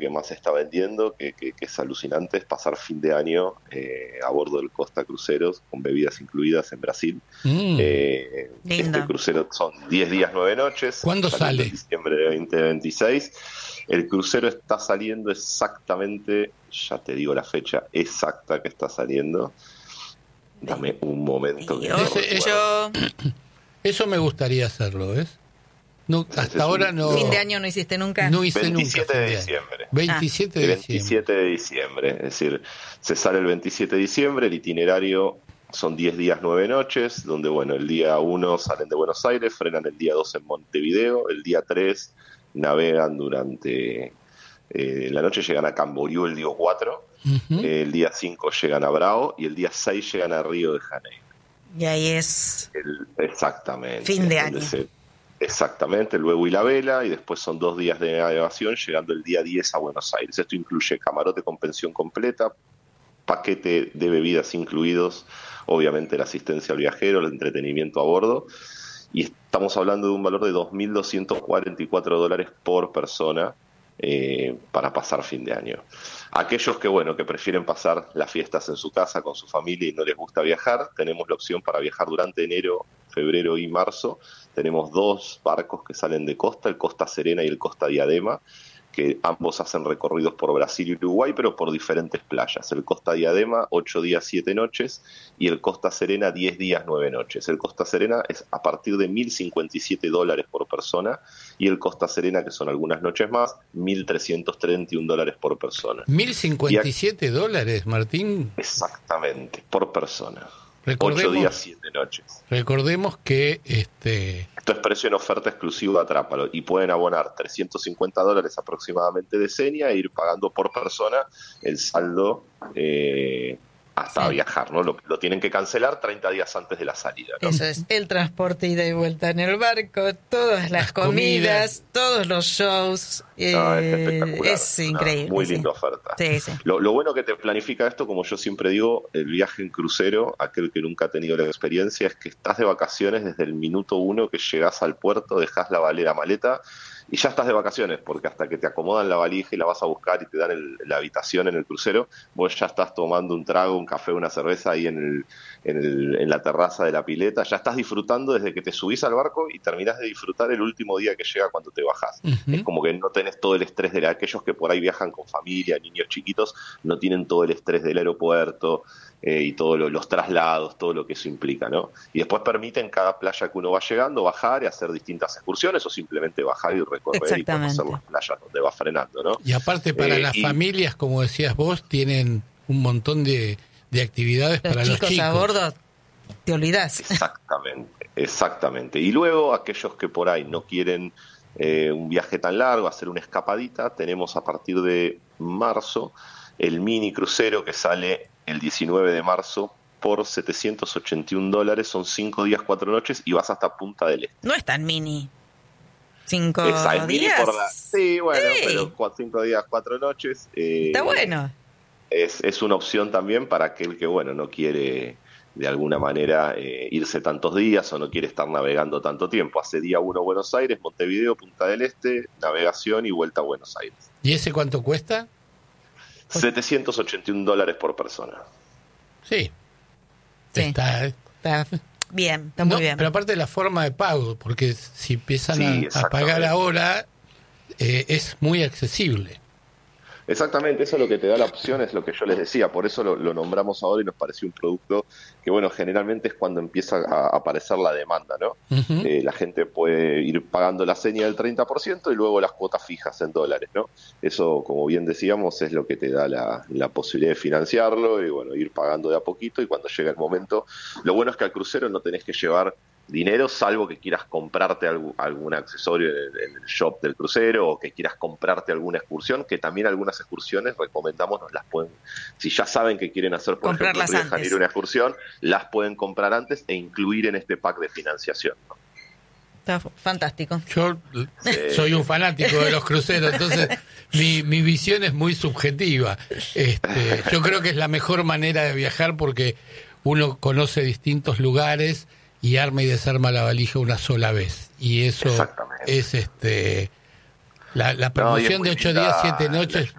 que más se está vendiendo, que es alucinante, es pasar fin de año a bordo del Costa Cruceros, con bebidas incluidas en Brasil. Este crucero son 10 días, 9 noches. ¿Cuándo sale? En diciembre de 2026. El crucero está saliendo exactamente, ya te digo la fecha exacta que está saliendo. Dame un momento. Eso me gustaría hacerlo, ¿ves? No, hasta ahora no. ¿Fin de año no hiciste nunca? No hice 27 nunca. 27 de diciembre. Es decir, se sale el 27 de diciembre, el itinerario son 10 días, 9 noches, donde, bueno, el día 1 salen de Buenos Aires, frenan el día 2 en Montevideo, el día 3 navegan durante la noche, llegan a Camboriú el día 4, el día 5 llegan a Bravo y el día 6 llegan a Río de Janeiro. Y ahí es exactamente fin de año. Exactamente, luego y la vela, y después son 2 días de navegación, llegando el día 10 a Buenos Aires. Esto incluye camarote con pensión completa, paquete de bebidas incluidos, obviamente la asistencia al viajero, el entretenimiento a bordo, y estamos hablando de un valor de $2.244 por persona para pasar fin de año. Aquellos que prefieren pasar las fiestas en su casa con su familia y no les gusta viajar, tenemos la opción para viajar durante enero, febrero y marzo. Tenemos 2 barcos que salen de costa, el Costa Serena y el Costa Diadema, que ambos hacen recorridos por Brasil y Uruguay, pero por diferentes playas. El Costa Diadema, 8 días, 7 noches, y el Costa Serena, 10 días, 9 noches. El Costa Serena es a partir de $1.057 por persona, y el Costa Serena, que son algunas noches más, $1.331 por persona. $1.057, Martín. Exactamente, por persona. 8 días, 7 noches. Recordemos que esto es precio en oferta exclusiva de Atrápalo, y pueden abonar $350 aproximadamente de seña e ir pagando por persona el saldo hasta viajar, ¿no? Lo tienen que cancelar 30 días antes de la salida, ¿no? Eso es, el transporte ida y vuelta en el barco, todas las comidas, todos los shows. Es espectacular. Es increíble. Muy linda oferta. Sí, sí. Lo bueno que te planifica esto, como yo siempre digo, el viaje en crucero, aquel que nunca ha tenido la experiencia, es que estás de vacaciones desde el minuto 1 que llegás al puerto, dejás la maleta y ya estás de vacaciones, porque hasta que te acomodan la valija y la vas a buscar y te dan la habitación en el crucero, vos ya estás tomando un trago, un café, una cerveza ahí en la terraza de la pileta, ya estás disfrutando desde que te subís al barco y terminás de disfrutar el último día que llega cuando te bajás. Es como que no tenés todo el estrés de aquellos que por ahí viajan con familia, niños chiquitos, no tienen todo el estrés del aeropuerto y todos los traslados, todo lo que eso implica, ¿no? Y después permiten cada playa que uno va llegando bajar y hacer distintas excursiones o simplemente bajar y recorrer y conocer las playas donde va frenando, ¿no? Y aparte para las familias, como decías vos, tienen un montón de actividades para los chicos. A bordo, te olvidás. Exactamente. Y luego aquellos que por ahí no quieren un viaje tan largo, hacer una escapadita, tenemos a partir de marzo el mini crucero que sale el 19 de marzo por $781, son 5 días, 4 noches y vas hasta Punta del Este. No es tan mini. 5 días. Mini sí, pero 5 días, 4 noches. Está bueno. Es una opción también para aquel que, no quiere de alguna manera irse tantos días o no quiere estar navegando tanto tiempo. Hace día 1 Buenos Aires, Montevideo, Punta del Este, navegación y vuelta a Buenos Aires. ¿Y ese cuánto cuesta? $781 por persona. Sí. Está bien, está muy bien. Pero aparte de la forma de pago, porque si empiezan a pagar ahora, es muy accesible. Exactamente, eso es lo que te da la opción, es lo que yo les decía, por eso lo nombramos ahora y nos pareció un producto que, generalmente es cuando empieza a aparecer la demanda, ¿no? La gente puede ir pagando la seña del 30% y luego las cuotas fijas en dólares, ¿no? Eso, como bien decíamos, es lo que te da la posibilidad de financiarlo y, ir pagando de a poquito, y cuando llega el momento, lo bueno es que al crucero no tenés que llevar dinero, salvo que quieras comprarte algún accesorio en el shop del crucero o que quieras comprarte alguna excursión, que también algunas excursiones recomendamos nos las pueden, si ya saben que quieren hacer, por ejemplo, viajar, ir a una excursión, las pueden comprar antes e incluir en este pack de financiación, ¿no? Está fantástico. Yo soy un fanático de los cruceros, entonces mi visión es muy subjetiva. Yo creo que es la mejor manera de viajar porque uno conoce distintos lugares y arma y desarma la valija una sola vez, y eso es la promoción de 8 días, 7 noches.